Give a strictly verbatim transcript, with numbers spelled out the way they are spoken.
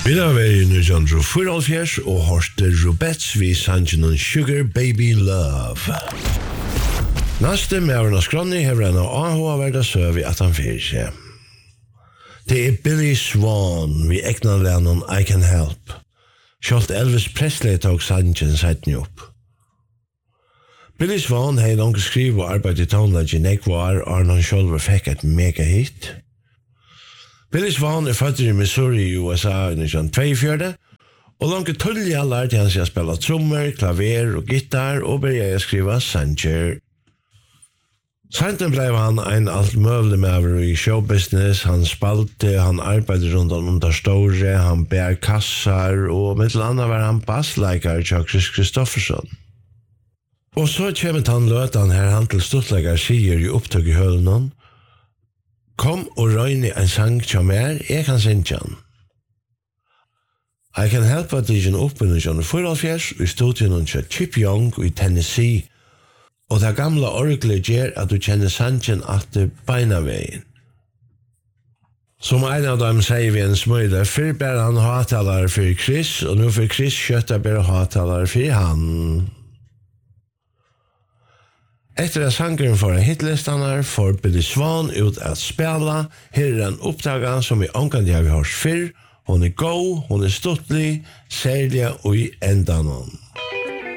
Vi har vært i nittonhundre fyrtiofyra og hørte Rubets vi sangen om Sugar Baby Love. Neste med Arna Skronni hever en av ahoverda søv i at han fyrir seg. Det er Billy Swan vi egna lennon I Can Help. Kjolt Elvis Presley tog sangen seiten opp. Billy Swan hei langt skriv og arbeid i tonelage i nekvar og han sjolver fikk et mega hit. Billy Swan er født i Missouri i U S A i nittonhundre tjuefyra og langt tullig lærte han seg å spela trommer, klaver og gitar og begynte å skriva sanger. Senten blev han en alt møvlig med i showbusiness, han spalte, han arbeidde rundt om under store, han bær kassar og med til annet var han bassleikar til Chris Kristofferson. Og så kommer han løtan her han til stortleikar sier i opptøk i hølen kom og røyne en sang til mer, jeg kan synge han. I Can Help at Digen oppe i nittonhundre fyrtiofyra i studien til Chip Young i Tennessee, og det gamle orgelet gjør at du kjenner sangen at det beina veien. Som en av dem sier vi en smøyde, før bare han hatalar for Chris, og nå for Chris kjøtter bare hatalar for han. Etter at sangeren får en hitlistene får Billy Swan ut at spela, her er en oppdaga som vi omkant har vi hørt før, hun er god, hun er stuttlig, særlig og i endanen.